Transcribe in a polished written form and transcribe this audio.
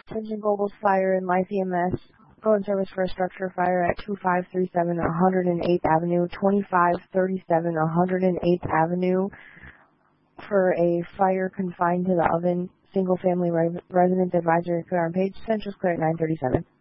Attention Google's fire in Life EMS. Go and service for a structure fire at 2537 108th Avenue, 2537 108th Avenue for a fire confined to the oven. Single family residence advisory clear on page. Central's clear at 937.